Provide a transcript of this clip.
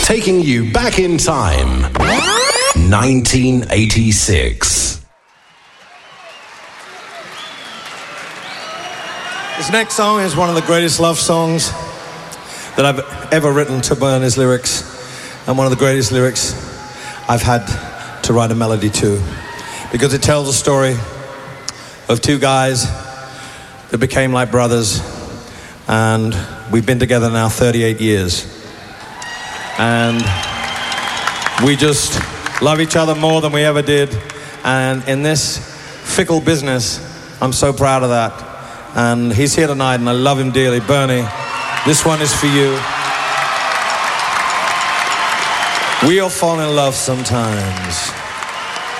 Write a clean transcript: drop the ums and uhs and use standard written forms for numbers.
taking you back in time. 1986. This next song is one of the greatest love songs that I've ever written to Bernie's lyrics, and one of the greatest lyrics I've had to write a melody to, because it tells a story of two guys that became like brothers, and we've been together now 38 years. And we just love each other more than we ever did. And in this fickle business, I'm so proud of that. And he's here tonight, and I love him dearly. Bernie, this one is for you. We all fall in love sometimes.